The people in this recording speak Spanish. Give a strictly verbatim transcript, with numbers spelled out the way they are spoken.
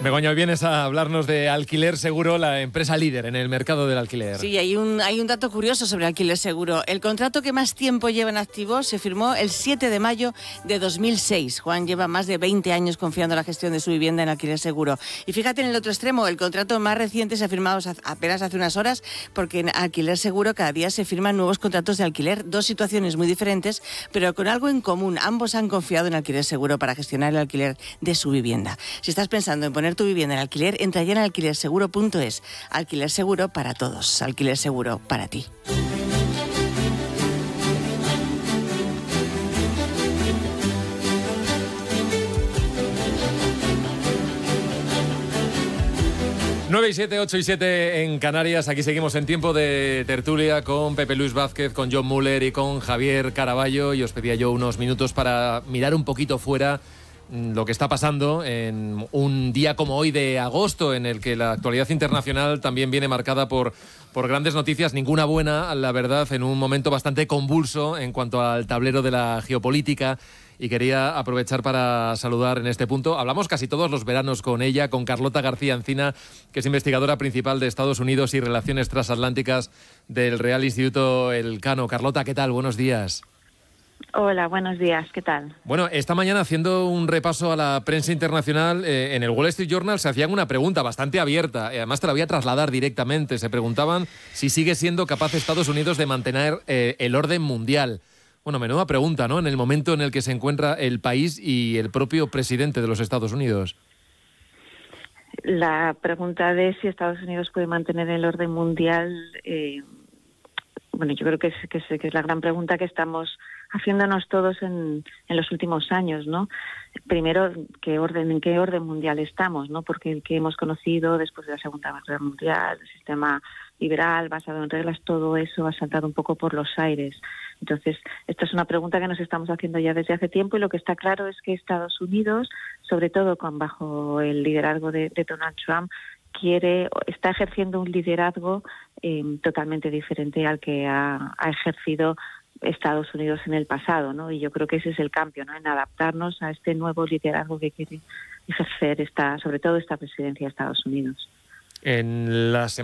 Begoña, hoy vienes a hablarnos de Alquiler Seguro, la empresa líder en el mercado del alquiler. Sí, hay un, hay un dato curioso sobre Alquiler Seguro. El contrato que más tiempo lleva en activo se firmó el siete de mayo de dos mil seis. Juan lleva más de veinte años confiando la gestión de su vivienda en Alquiler Seguro. Y fíjate en el otro extremo, el contrato más reciente se ha firmado apenas hace unas horas, porque en Alquiler Seguro cada día se firman nuevos contratos de alquiler. Dos situaciones muy diferentes, pero con algo en común. Ambos han confiado en Alquiler Seguro para gestionar el alquiler de su vivienda. Si estás pensando en poner tu vivienda en alquiler, entra ya en alquiler seguro punto es. Alquiler Seguro para todos. Alquiler Seguro para ti. nueve y siete, ocho y siete en Canarias. Aquí seguimos en tiempo de tertulia con Pepe Luis Vázquez, con John Muller y con Javier Caraballo. Y os pedía yo unos minutos para mirar un poquito fuera lo que está pasando en un día como hoy de agosto, en el que la actualidad internacional también viene marcada por, por grandes noticias, ninguna buena, la verdad, en un momento bastante convulso en cuanto al tablero de la geopolítica. Y quería aprovechar para saludar en este punto. Hablamos casi todos los veranos con ella, con Carlota García Encina, que es investigadora principal de Estados Unidos y Relaciones Transatlánticas del Real Instituto Elcano. Carlota, ¿qué tal? Buenos días. Hola, buenos días, ¿qué tal? Bueno, esta mañana, haciendo un repaso a la prensa internacional, eh, en el Wall Street Journal se hacían una pregunta bastante abierta, eh, además te la voy a trasladar directamente. Se preguntaban si sigue siendo capaz Estados Unidos de mantener eh, el orden mundial. Bueno, menuda pregunta, ¿no?, en el momento en el que se encuentra el país y el propio presidente de los Estados Unidos. La pregunta de si Estados Unidos puede mantener el orden mundial, eh, bueno, yo creo que es, que, es, que es la gran pregunta que estamos haciéndonos todos en, en los últimos años, ¿no? Primero, ¿qué orden, en qué orden mundial estamos, ¿no? Porque el que hemos conocido después de la Segunda Guerra Mundial, el sistema liberal basado en reglas, todo eso ha saltado un poco por los aires. Entonces, esta es una pregunta que nos estamos haciendo ya desde hace tiempo, y lo que está claro es que Estados Unidos, sobre todo con bajo el liderazgo de, de Donald Trump, quiere, está ejerciendo un liderazgo eh, totalmente diferente al que ha, ha ejercido Estados Unidos en el pasado, ¿no? Y yo creo que ese es el cambio, ¿no?, en adaptarnos a este nuevo liderazgo que quiere ejercer esta, sobre todo esta presidencia de Estados Unidos. En la